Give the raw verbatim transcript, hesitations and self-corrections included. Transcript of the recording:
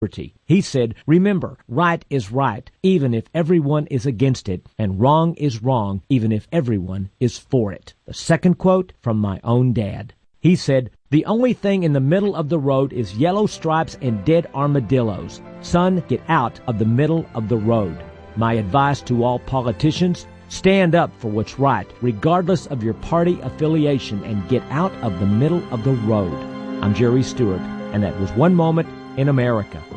He said, remember, right is right, even if everyone is against it, and wrong is wrong, even if everyone is for it. The second quote from my own dad. He said, the only thing in the middle of the road is yellow stripes and dead armadillos. Son, get out of the middle of the road. My advice to all politicians, stand up for what's right, regardless of your party affiliation, and get out of the middle of the road. I'm Jerry Stewart, and that was One Moment in America.